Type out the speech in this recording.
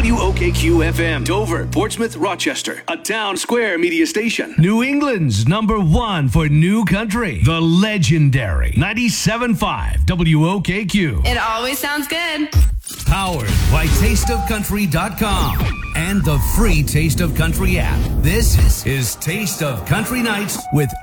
WOKQ-FM, Dover, Portsmouth, Rochester, a Town Square media station. New England's #1 for new country, the legendary 97.5 WOKQ. It always sounds good. Powered by tasteofcountry.com and the free Taste of Country app. This is Taste of Country Nights with